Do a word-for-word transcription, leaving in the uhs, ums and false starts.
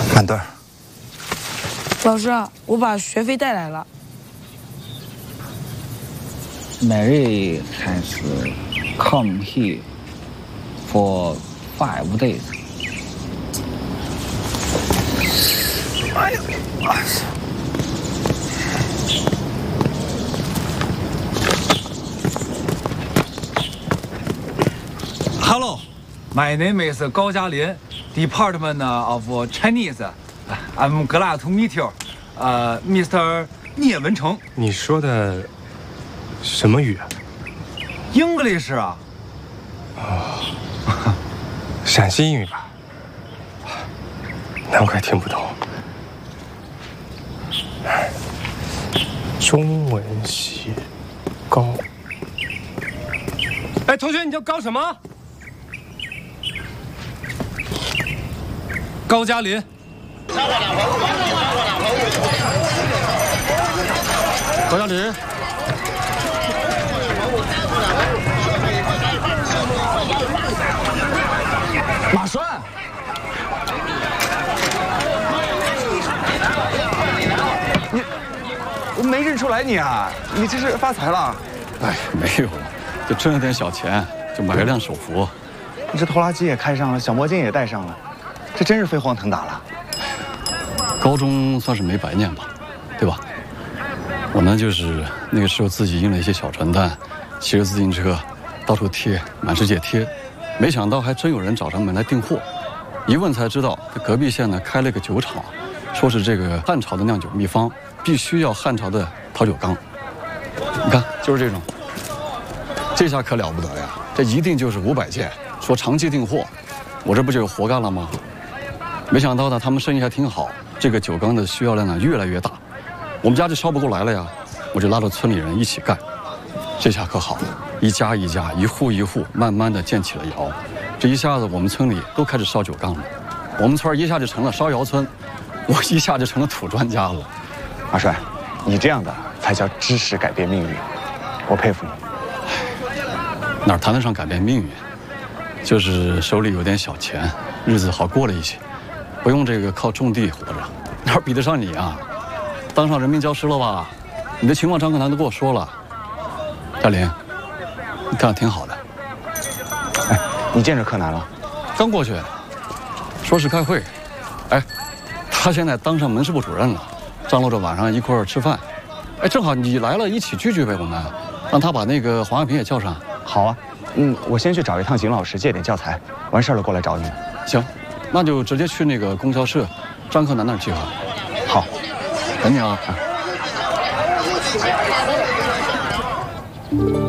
慢段。 老师，我把学费带来了。 Mary has come here for five days. 哎呀！ Hello, my name is 高加林 ，Department of Chinese. I'm glad to meet you. 呃、uh, ，Mister 聂文成。 你说的什么语啊 ？English 啊。 哦，陕西英语吧？难怪听不懂。中文系高。哎，同学，你叫高什么？ 高加林， 高加林， 马栓， 你，我没认出来你啊！你这是发财了？ 哎，没有，就挣了点小钱，就买了辆手扶。 你这拖拉机也开上了，小魔镜也带上了。 这真是飞黄腾达了， 高中算是没白念吧，对吧？我呢，就是那个时候自己印了一些小传单，骑着自行车到处贴，满世界贴，没想到还真有人找上门来订货，一问才知道，这隔壁县呢开了个酒厂，说是这个汉朝的酿酒秘方必须要汉朝的陶酒缸，你看就是这种，这下可了不得呀，这一定就是五百件，说长期订货，我这不就有活干了吗？ 没想到呢，他们生意还挺好，这个酒缸的需要量呢越来越大，我们家就烧不过来了呀，我就拉着村里人一起干，这下可好了，一家一家、一户一户，慢慢的建起了窑，这一下子我们村里都开始烧酒缸了，我们村一下就成了烧窑村，我一下就成了土专家了。 马帅，你这样的才叫知识改变命运，我佩服你。 哪谈得上改变命运，就是手里有点小钱，日子好过了一些。 不用这个靠种地活着，哪比得上你啊？当上人民教师了吧？你的情况张克南都跟我说了。嘉林，你干得挺好的。 哎，你见着柯南了？ 刚过去，说是开会。哎，他现在当上门市部主任了，张罗着晚上一块儿吃饭。哎，正好你来了，一起聚聚呗，我们让他把那个黄亚平也叫上。 好啊，嗯，我先去找一趟景老师借点教材，完事儿了过来找你。 行。 那就直接去那个供销社，张克南那儿集合。 好， 等你啊。